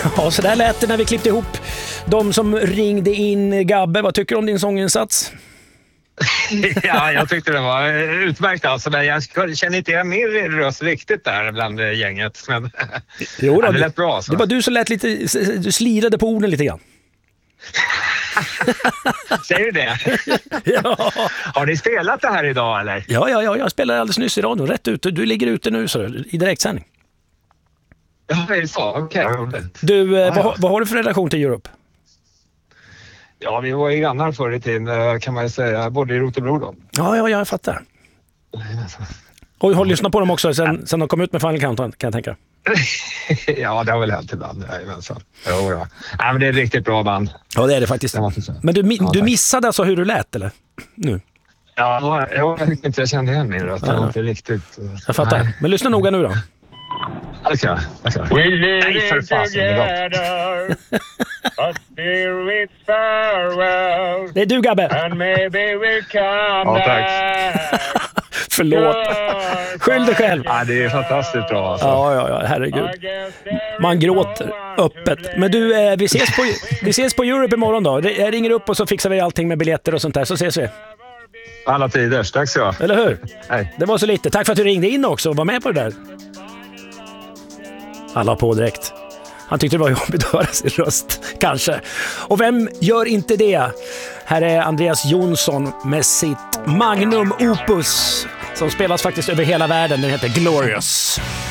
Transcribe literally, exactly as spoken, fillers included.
Ja, så där lät det när vi klippte ihop de som ringde in. Gabbe, vad tycker du om din sånginsats? Ja, jag tyckte det var utmärkt alltså. Jag känner inte igen min röst riktigt där bland gänget. Men jo då, det lät bra alltså. Det var du som lät lite, du slirade på orden lite grann. Säger du det? Ja. Har ni spelat det här idag eller? Ja, ja, ja, jag spelade alldeles nyss i radion, rätt ute. Du ligger ute nu så, i direktsändning. Ja, det är så. Okej. Okay. Du, eh, vad, vad har du för relation till Europe? Ja, vi var ju grannar förr i tiden kan man ju säga, både i Rotebro då. Ja, ja, jag fattar. Och har lyssnat på dem också sen, sen de kom ut med Final Countdown, kan jag tänka. Ja, det har väl hänt ibland. Jajamensan. Jo, ja. Ja, men det är ett riktigt bra band. Ja, det är det faktiskt. Det men du, ja, du missade alltså hur du lät, eller? Nu. Ja, jag vet inte. Jag kände igen min röst. Ja, ja. Inte riktigt. Jag fattar. Nej. Men lyssna noga nu då. Alltså, alltså. We live together, but still it's farewell. Det är du, Gabbe. And maybe we'll come ja, back. Förlåt. Skyll dig själv. Ja, det är fantastiskt bra. Alltså. Ja, ja, ja, herregud. Man gråter öppet. Men du, eh, vi, ses på, vi ses på Europe imorgon då. Jag ringer upp och så fixar vi allting med biljetter och sånt där. Så ses vi. Alla tider. Tack så. Eller hur? Hej. Det var så lite. Tack för att du ringde in också och var med på det där. Alla på direkt. Han tyckte det var jobbigt att höra sin röst, kanske. Och vem gör inte det? Här är Andreas Jonsson med sitt magnum opus som spelas faktiskt över hela världen. Den heter Glorious.